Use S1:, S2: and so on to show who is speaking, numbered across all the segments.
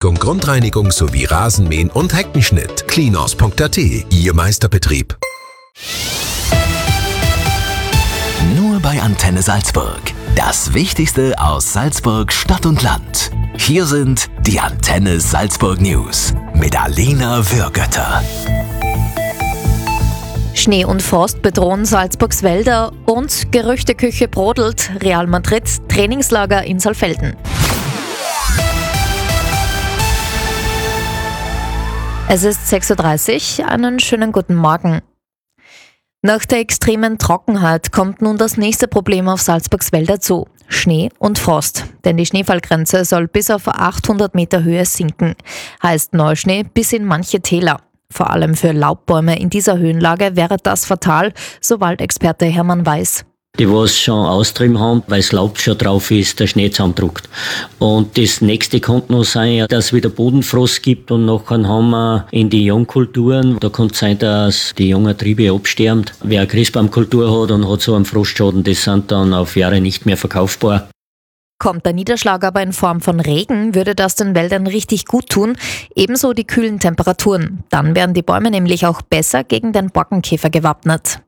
S1: Flurreinigung, Grundreinigung sowie Rasenmähen und Heckenschnitt. Cleanhouse.at, Ihr Meisterbetrieb.
S2: Nur bei Antenne Salzburg. Das Wichtigste aus Salzburg, Stadt und Land. Hier sind die Antenne Salzburg News mit Alina Würgötter.
S3: Schnee und Frost bedrohen Salzburgs Wälder und Gerüchteküche brodelt. Real Madrid Trainingslager in Saalfelden. Es ist 6:30 Uhr, einen schönen guten Morgen. Nach der extremen Trockenheit kommt nun das nächste Problem auf Salzburgs Wälder zu: Schnee und Frost. Denn die Schneefallgrenze soll bis auf 800 Meter Höhe sinken. Heißt Neuschnee bis in manche Täler. Vor allem für Laubbäume in dieser Höhenlage wäre das fatal, so Waldexperte Hermann Weiß.
S4: Die, was schon austrieben haben, weil das Laub schon drauf ist, der Schnee zusammendruckt. Und das nächste kann noch sein, dass es wieder Bodenfrost gibt und nachher haben wir in die Jungkulturen, da kann es sein, dass die jungen Triebe absterben. Wer eine Christbaumkultur hat und hat so einen Frostschaden, das sind dann auf Jahre nicht mehr verkaufbar.
S3: Kommt der Niederschlag aber in Form von Regen, würde das den Wäldern richtig gut tun. Ebenso die kühlen Temperaturen. Dann wären die Bäume nämlich auch besser gegen den Borkenkäfer gewappnet.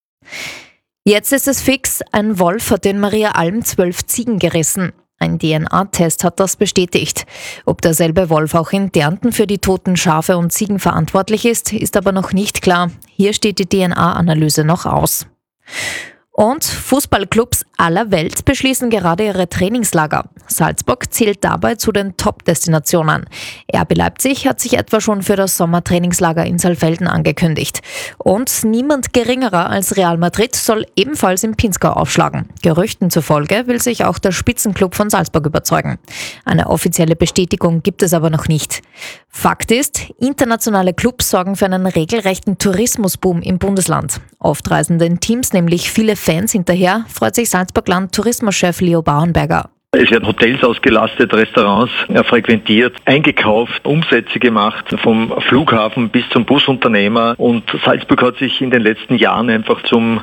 S3: Jetzt ist es fix, ein Wolf hat in Maria Alm 12 Ziegen gerissen. Ein DNA-Test hat das bestätigt. Ob derselbe Wolf auch in Därnten für die toten Schafe und Ziegen verantwortlich ist aber noch nicht klar. Hier steht die DNA-Analyse noch aus. Und Fußballclubs aller Welt beschließen gerade ihre Trainingslager. Salzburg zählt dabei zu den Top-Destinationen. RB Leipzig hat sich etwa schon für das Sommertrainingslager in Saalfelden angekündigt. Und niemand geringerer als Real Madrid soll ebenfalls im Pinzgau aufschlagen. Gerüchten zufolge will sich auch der Spitzenclub von Salzburg überzeugen. Eine offizielle Bestätigung gibt es aber noch nicht. Fakt ist, internationale Clubs sorgen für einen regelrechten Tourismusboom im Bundesland. Oft reisen den Teams nämlich viele Fans hinterher, freut sich Salzburg-Land-Tourismuschef Leo Bauernberger.
S5: Es werden Hotels ausgelastet, Restaurants frequentiert, eingekauft, Umsätze gemacht, vom Flughafen bis zum Busunternehmer. Und Salzburg hat sich in den letzten Jahren einfach zum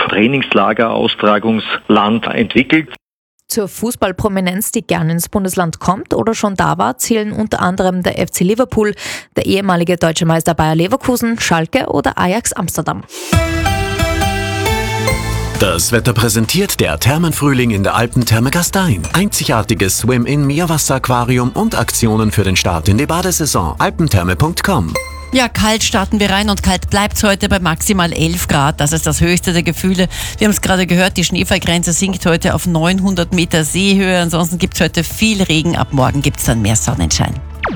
S5: Top-Trainingslager-Austragungsland entwickelt.
S3: Zur Fußballprominenz, die gern ins Bundesland kommt oder schon da war, zählen unter anderem der FC Liverpool, der ehemalige deutsche Meister Bayer Leverkusen, Schalke oder Ajax Amsterdam.
S2: Das Wetter präsentiert der Thermenfrühling in der Alpentherme Gastein. Einzigartiges Swim-In-Meerwasseraquarium und Aktionen für den Start in die Badesaison. alpentherme.com.
S6: Ja, kalt starten wir rein und kalt bleibt's heute bei maximal 11 Grad. Das ist das höchste der Gefühle. Wir haben es gerade gehört, die Schneefallgrenze sinkt heute auf 900 Meter Seehöhe. Ansonsten gibt's heute viel Regen. Ab morgen gibt's dann mehr Sonnenschein.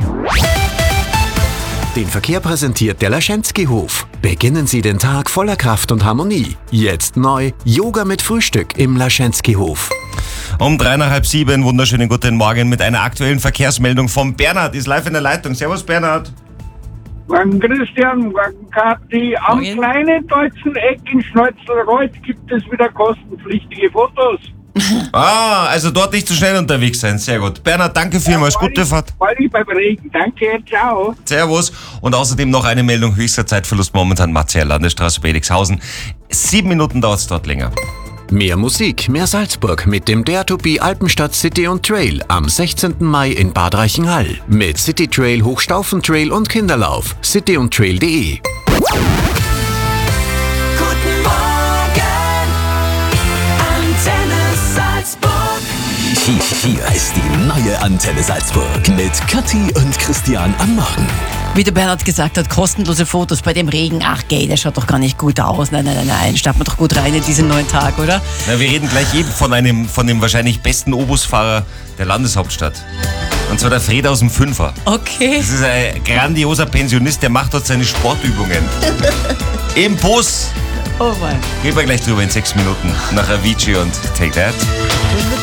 S2: Den Verkehr präsentiert der Laschenski-Hof. Beginnen Sie den Tag voller Kraft und Harmonie. Jetzt neu, Yoga mit Frühstück im Laschenski-Hof.
S7: Um 6:30, wunderschönen guten Morgen mit einer aktuellen Verkehrsmeldung vom Bernhard. Ist live in der Leitung. Servus Bernhard.
S8: Morgen Christian, morgen Kathi. Am kleinen deutschen Eck in Schneuzelreuth gibt es wieder kostenpflichtige Fotos.
S7: Also dort nicht zu schnell unterwegs sein. Sehr gut. Bernhard, danke vielmals. Gute Fahrt.
S8: Weil ich beim Regen. Danke, ciao.
S7: Servus. Und außerdem noch eine Meldung. Höchster Zeitverlust momentan Marzier Landesstraße Bedixhausen. 7 Minuten dauert es dort länger.
S2: Mehr Musik, mehr Salzburg mit dem Dare to Be Alpenstadt City und Trail am 16. Mai in Bad Reichenhall. Mit City Trail, Hochstaufentrail und Kinderlauf. cityundtrail.de.
S9: Guten Morgen, Antenne Salzburg.
S2: Hier ist die neue Antenne Salzburg mit Kathi und Christian am Morgen.
S6: Wie der Bernhard gesagt hat, kostenlose Fotos bei dem Regen. Ach gell, der schaut doch gar nicht gut aus. Nein. Starten wir doch gut rein in diesen neuen Tag, oder?
S7: Na, wir reden gleich eben von dem wahrscheinlich besten Obusfahrer der Landeshauptstadt. Und zwar der Fred aus dem Fünfer.
S6: Okay.
S7: Das ist ein grandioser Pensionist, der macht dort seine Sportübungen. Im Bus.
S6: Oh mein.
S7: Reden wir gleich drüber in 6 Minuten nach Avicii und Take That.